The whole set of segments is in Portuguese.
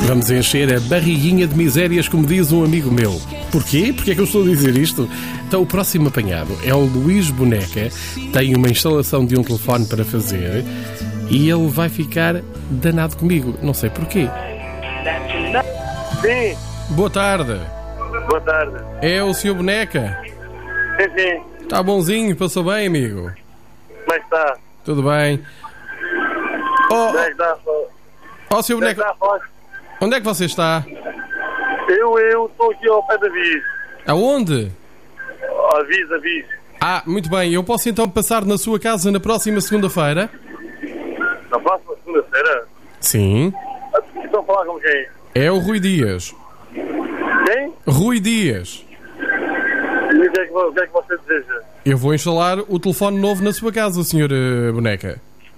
Vamos encher a barriguinha de misérias, como diz um amigo meu. Porquê? Porquê é que eu estou a dizer isto? Então, o próximo apanhado é o Luís Boneca. Tem uma instalação de um telefone para fazer e ele vai ficar danado comigo. Não sei porquê. Sim. Boa tarde. Boa tarde. É o Sr. Boneca? Sim, sim. Está bonzinho? Passou bem, amigo? Como é que está? Tudo bem? Como é que está? Sr. Boneca, onde é que você está? Eu estou aqui ao pé da Viz. Aonde? Aviso. Muito bem. Eu posso então passar na sua casa na próxima segunda-feira? Na próxima segunda-feira? Sim. Estão a falar com quem? É o Rui Dias. Quem? Rui Dias. E o que é que você deseja? Eu vou instalar o telefone novo na sua casa, Sr. Boneca.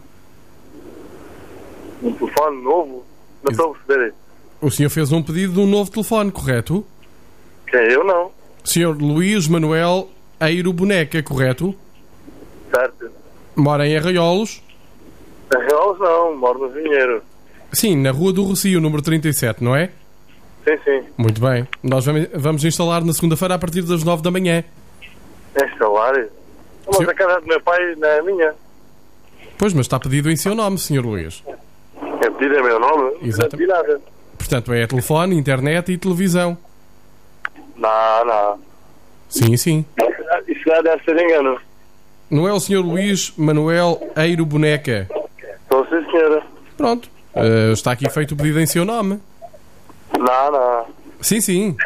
Um telefone novo? Não estou a perceber. O senhor fez um pedido de um novo telefone, correto? Quem? Eu não. Sr. Luís Manuel Eiro Boneca, correto? Certo. Mora em Arraiolos? Arraiolos não, moro no Vinheiro. Sim, na Rua do Rocio, número 37, não é? Sim, sim. Muito bem. Nós vamos instalar na segunda-feira a partir das 9 da manhã. Instalar? Mas a casa do meu pai não é minha. Pois, mas está pedido em seu nome, Sr. Luís. É pedido em meu nome? Exatamente. Não pedi nada. Portanto, é telefone, internet e televisão. Não. Sim. Isso já deve ser engano. Não é o Sr. Luís Manuel Eiro Boneca? Estou sim, senhora. Pronto. Está aqui feito o pedido em seu nome. Não. Sim.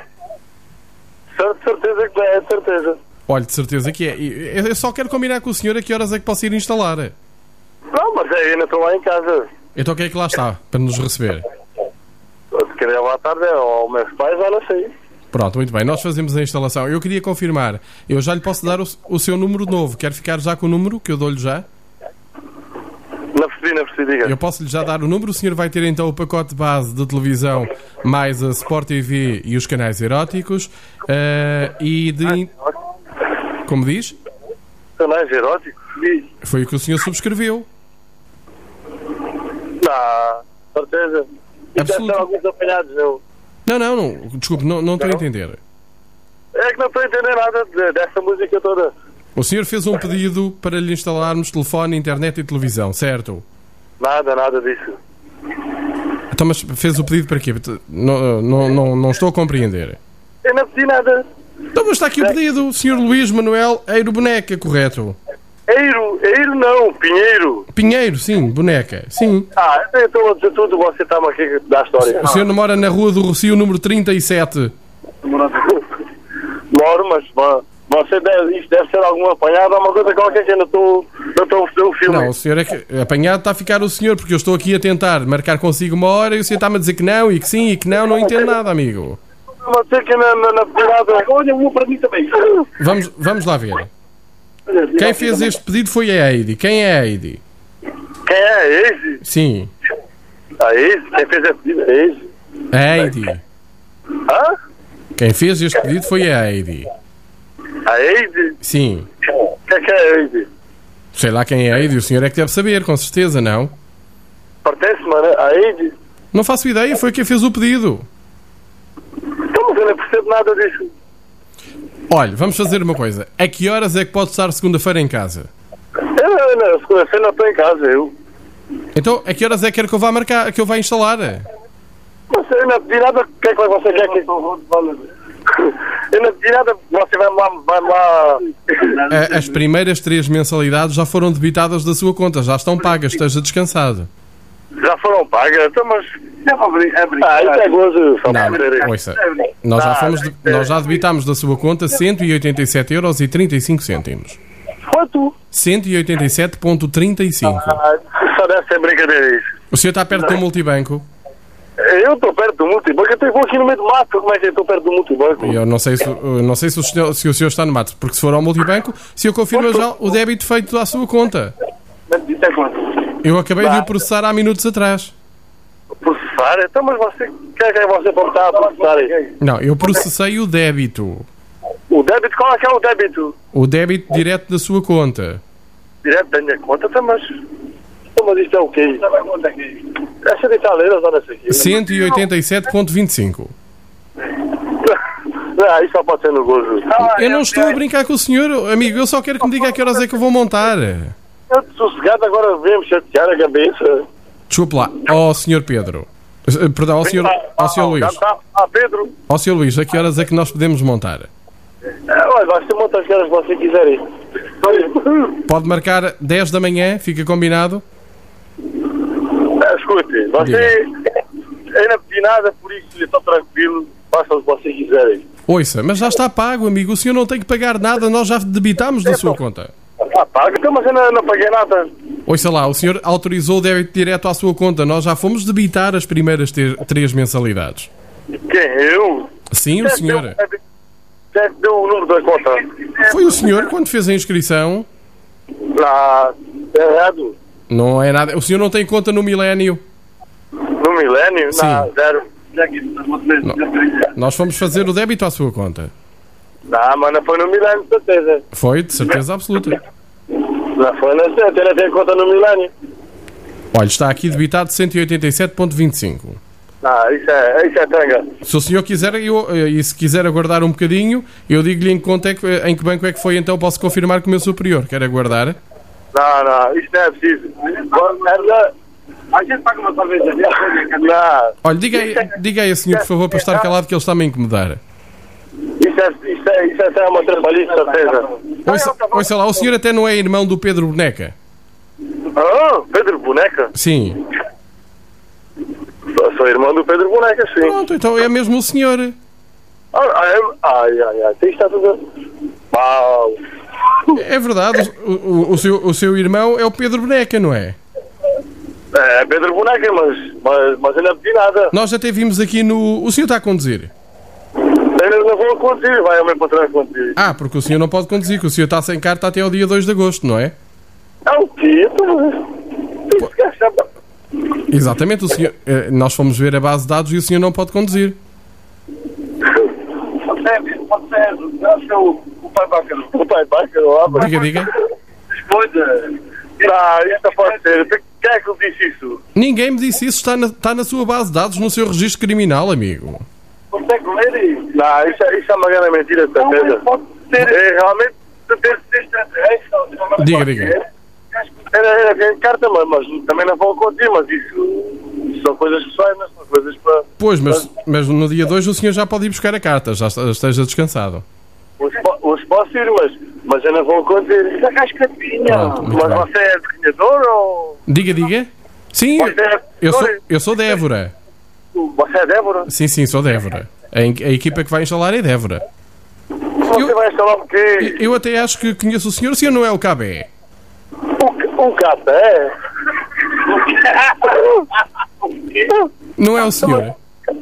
Certeza que é, certeza. Olha, de certeza que é. Eu só quero combinar com o senhor a que horas é que posso ir instalar. Não, mas eu ainda estou lá em casa. Então quem é que lá está para nos receber? Se querer lá à tarde ou meus pais, já não sei. Pronto, muito bem. Nós fazemos a instalação. Eu queria confirmar. Eu já lhe posso dar o seu número novo. Quer ficar já com o número que eu dou-lhe já? Não percebi, diga. Eu posso-lhe já dar o número. O senhor vai ter então o pacote base de televisão mais a Sport TV e os canais eróticos. Como diz? Canais eróticos? Foi o que o senhor subscreveu. Não, certeza. E deve ter alguns apanhados, não. Não. Desculpe, não estou a entender. É que não estou a entender nada dessa música toda. O senhor fez um pedido para lhe instalarmos telefone, internet e televisão, certo? Nada disso. Então, mas fez o pedido para quê? Não estou a compreender. Eu não pedi nada. Então, mas está aqui o pedido, Sr. Luís Manuel Eiro Boneca, correto? Eiro não, Pinheiro. Pinheiro, sim, Boneca, sim. Eu estou a dizer tudo, você está-me aqui a dar a história. O senhor mora na Rua do Rocio, número 37. Moro, mas isto deve ser algum apanhado ou uma coisa qualquer que eu não estou a perceber o filme. Não, o senhor é que apanhado está a ficar o senhor, porque eu estou aqui a tentar marcar consigo uma hora e o senhor está-me a dizer que não e que sim e que não entendo nada, amigo. Você que na pirada. Olha, uma para mim também. Vamos lá ver. Quem fez este pedido foi a Heidi. Quem é a Heidi? Quem é a Heidi? Sim. A Heidi? Quem fez este pedido é a Heidi? A Heidi. Hã? Quem fez este pedido foi a Heidi. A Heidi? Sim. Quem é a Heidi? Sei lá quem é a Heidi, o senhor é que deve saber, com certeza, não? Pertence-me a Heidi? Não faço ideia, foi quem fez o pedido. Então, mas eu não percebo nada disso. Olha, vamos fazer uma coisa. A que horas é que pode estar segunda-feira em casa? Eu segunda-feira não estou em casa, eu. Então, a que horas é que quer que eu vá marcar, que eu vá instalar? Mas eu não pedi nada, o que é que você quer que... Eu não pedi nada, você vai lá... As primeiras 3 mensalidades já foram debitadas da sua conta, já estão pagas, esteja descansado. Já foram pagas? Então, mas... isso é gozo. Não, ouça, nós já debitámos da sua conta 187,35€. Quanto? 187,35. Só deve ser brincadeira isso. O senhor está perto do multibanco? Eu estou perto do multibanco, eu estou aqui no meio do mato, como é que eu estou perto do multibanco? Eu não sei se o senhor está no mato, porque se for ao multibanco, se eu confirmo já o débito feito à sua conta. Isso é quanto? Eu acabei de o processar há minutos atrás. Processar? Então, mas você... Quem é que você pode estar a processar aí? Não, eu processei o débito. O débito? Qual é que é o débito? O débito direto da sua conta. Direto da minha conta? Então, mas Então, mas isto é o quê? É 100 e tal euros, olha isso aqui. 187,25. Não, isso só pode ser no gozo. Eu não estou a brincar com o senhor, amigo. Eu só quero que me diga a que horas é que eu vou montar. Eu sossegado, agora vem-me chatear a cabeça. Desculpe lá. Senhor Pedro. Perdão, ao senhor Luís. Pedro. Ao senhor Luís, a que horas é que nós podemos montar? Olha, vai ser montar as horas que você quiser ir. Pode marcar 10 da manhã, fica combinado? Escute, você ainda pedi nada, por isso estou tranquilo, faça o que você quiser. Ouça, mas já está pago, amigo. O senhor não tem que pagar nada, nós já debitámos da sua conta. Está pago, então, mas eu não paguei nada. Ouça lá, o senhor autorizou o débito direto à sua conta. Nós já fomos debitar as primeiras 3 mensalidades. Quem? Eu? Sim, o senhor. Quem é que deu o número da conta? Foi o senhor quando fez a inscrição. Errado. Não é nada. O senhor não tem conta no Milénio? No Milénio? Sim. Não, zero. Não. Nós fomos fazer o débito à sua conta. Não, mas não foi no Milénio, de certeza. Foi, de certeza absoluta. Não foi na certeza, eu não tenho conta no Milénio. Olha, está aqui debitado 187,25. Isso é tanga. Se o senhor quiser, e se quiser aguardar um bocadinho, eu digo-lhe em que banco é que foi, então posso confirmar com o meu superior. Quer aguardar? Não, isto não é preciso. A gente paga uma cerveja. Não. Olha, diga aí, senhor, por favor, para estar calado, que ele está-me a incomodar. Isso é uma trabalhista, certeza. Ouça lá, o senhor até não é irmão do Pedro Boneca? Pedro Boneca? Sim. Sou irmão do Pedro Boneca, sim. Pronto, então é mesmo o senhor. Isto está tudo... Uau. É verdade, o seu irmão é o Pedro Boneca, não é? É Pedro Boneca, mas eu não pedi nada. Nós até vimos aqui no... O senhor está a conduzir? Eu não vou conduzir, vai ao meu patrão conduzir. Porque o senhor não pode conduzir, que o senhor está sem carta até ao dia 2 de agosto, não é? É o quê? Exatamente, o senhor... Nós fomos ver a base de dados e o senhor não pode conduzir. O pai bácaro. O pai bácaro, Diga. Escuta. Isso não pode ser. Quem é que lhe disse isso? Ninguém me disse isso, está na sua base de dados, no seu registro criminal, amigo. Consegue ler isso? Não, isso é uma grande mentira, certeza. É realmente... Diga. Era carta, mas também não vou conduzir, mas isso são coisas pessoais, não são coisas para... Pois, mas no dia 2 o senhor já pode ir buscar a carta, já esteja descansado. Hoje posso ir, mas eu não vou conduzir. Isso é cascadinha. Mas você é desenhador ou... Diga. Sim, eu sou Débora. Você é Débora? Sim, sou Débora. A equipa que vai instalar é Débora. Você vai instalar o quê? Eu até acho que conheço o senhor não é o Cabé? O Cabé? Não é o senhor?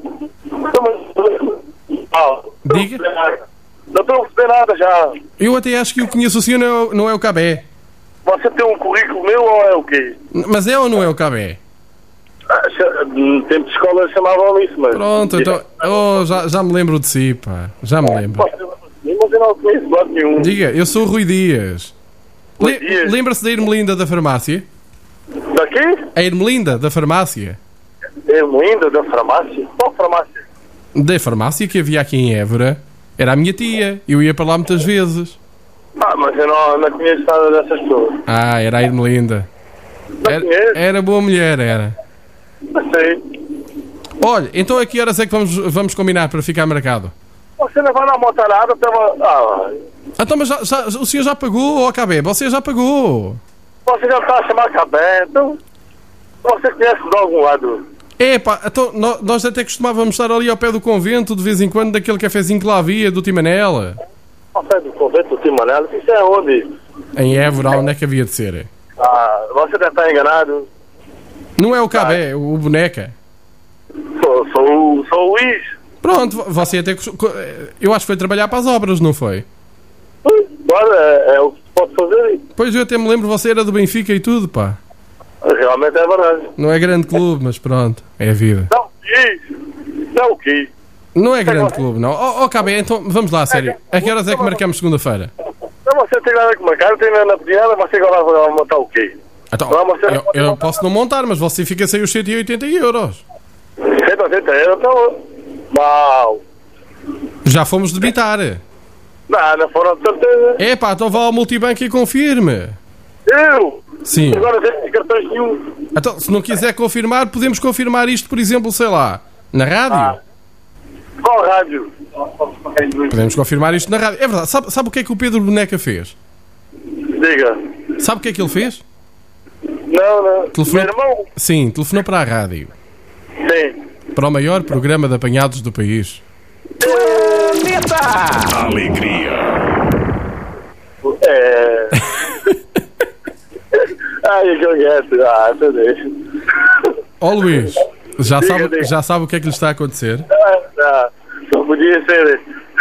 Diga. Não estou a perceber nada já. Eu até acho que eu conheço o senhor não é o Cabé. Você tem um currículo meu ou é o quê? Mas é ou não é o Cabé? No tempo de escola chamavam isso, mas... Pronto, então... já me lembro de si, pá. Já me lembro. Mas eu não conheço lado nenhum. Diga, eu sou o Rui Dias. Lembra-se da Ermelinda da farmácia? Da quê? A Ermelinda da farmácia. Ermelinda da farmácia? Qual farmácia? Da farmácia que havia aqui em Évora. Era a minha tia. Eu ia para lá muitas vezes. Mas eu não conheço nada dessas pessoas. Era a Ermelinda. Era boa mulher, era. Não sei. Olha, então a que horas é que vamos combinar para ficar marcado? Você não vai na motarada, Então, mas o senhor já pagou, Cabé? Você já pagou. Você já está a chamar Cabé, então... Você conhece de algum lado? Então nós até costumávamos estar ali ao pé do convento, de vez em quando, daquele cafezinho que lá havia, do Timanela. Ao pé do convento do Timanela? Isso é onde? Em Évora, onde é que havia de ser? Você deve estar enganado. Não é o Cabé, é o Boneca. Sou o Luís. Pronto, você até... Eu acho que foi trabalhar para as obras, não foi? Claro, é o que se pode fazer. Pois eu até me lembro, você era do Benfica e tudo, pá. Realmente é verdade. Não é grande clube, mas pronto, é a vida. Não, isso. Não, o quê? Não é grande clube, não. Cabé, então vamos lá, a sério. A que horas é que marcamos segunda-feira? Não, você tem nada que marcar, não tem nada na pedida, você agora vai montar o quê? Então, eu posso não montar, mas você fica sem os 180 euros. 180 euros, então... Mal. Já fomos debitar. Não foram de certeza. Então vá ao multibanco e confirme. Eu? Sim. Agora não tenho cartões nenhum. Então, se não quiser confirmar, podemos confirmar isto, por exemplo, sei lá, na rádio. Qual rádio? Podemos confirmar isto na rádio. É verdade. Sabe o que é que o Pedro Boneca fez? Diga. Sabe o que é que ele fez? Não. Telefonou... Meu irmão? Sim, telefonou para a rádio. Sim. Para o maior programa de apanhados do país. Alegria. Ai, que eu gosto. Tudo. Ó Luís, já Diga. sabe o que é que lhe está a acontecer? Não podia ser.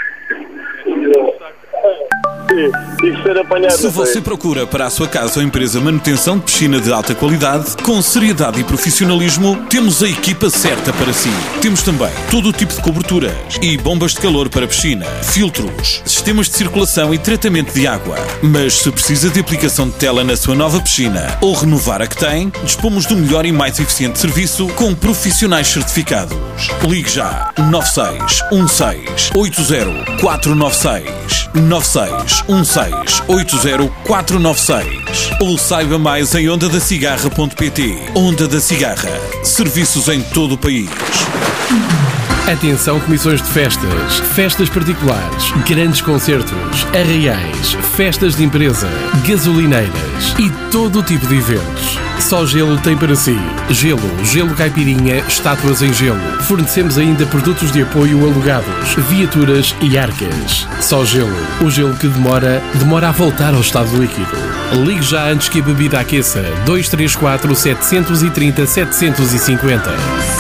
Tive ser apanhado. Se você procura para a sua casa ou empresa manutenção de piscina de alta qualidade, com seriedade e profissionalismo, temos a equipa certa para si. Temos também todo o tipo de coberturas e bombas de calor para piscina, filtros, sistemas de circulação e tratamento de água. Mas se precisa de aplicação de tela na sua nova piscina ou renovar a que tem, dispomos do melhor e mais eficiente serviço com profissionais certificados. Ligue já 9616 80 496 9616 80 496 ou saiba mais em ondadacigarra.pt. Onda da Cigarra. Serviços em todo o país. Atenção, comissões de festas, festas particulares, grandes concertos, arraiais, festas de empresa, gasolineiras e todo o tipo de eventos. Só Gelo tem para si. Gelo caipirinha, estátuas em gelo. Fornecemos ainda produtos de apoio alugados, viaturas e arcas. Só Gelo. O gelo que demora a voltar ao estado líquido. Ligue já antes que a bebida aqueça. 234 730 750.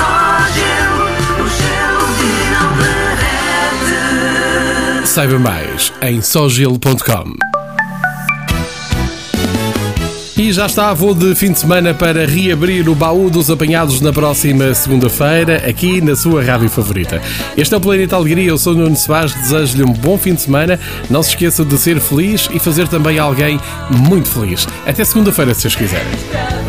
Saiba mais em sogelo.com. E já está, vou de fim de semana para reabrir o baú dos apanhados na próxima segunda-feira, aqui na sua rádio favorita. Este é o Planeta Alegria, eu sou o Nuno Soares, desejo-lhe um bom fim de semana. Não se esqueça de ser feliz e fazer também alguém muito feliz. Até segunda-feira, se vocês quiserem.